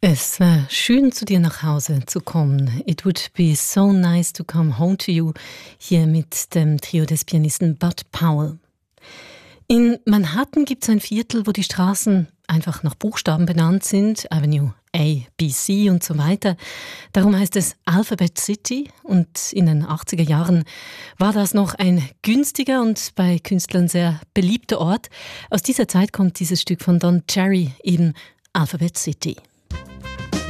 Es war schön, zu dir nach Hause zu kommen. It would be so nice to come home to you. Hier mit dem Trio des Pianisten Bud Powell. In Manhattan gibt es ein Viertel, wo die Straßen einfach nach Buchstaben benannt sind. Avenue A, B, C und so weiter. Darum heißt es Alphabet City. Und in den 80er Jahren war das noch ein günstiger und bei Künstlern sehr beliebter Ort. Aus dieser Zeit kommt dieses Stück von Don Cherry, eben Alphabet City.